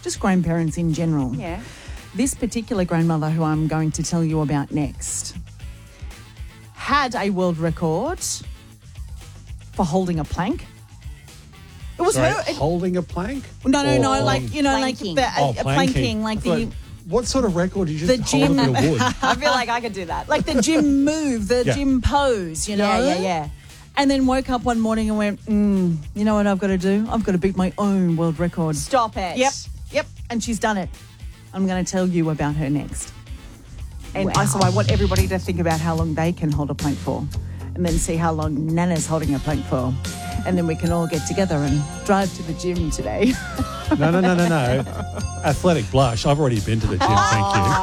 just grandparents in general. Yeah. This particular grandmother who I'm going to tell you about next had a world record for holding a plank. It was Sorry, her. holding a plank? No, Or- like, you know, Planking. like the planking, like But what sort of record? You the just hold gym- a bit of wood. I feel like I could do that. like the gym move, the Yeah. gym pose, you know? Yeah. And then woke up one morning and went, you know what I've got to do? I've got to beat my own world record. Stop it. Yep. And she's done it. I'm going to tell you about her next. And so I want everybody to think about how long they can hold a plank for, and then see how long Nana's holding a plank for. And then we can all get together and drive to the gym today. No. Athletic blush. I've already been to the gym, thank you.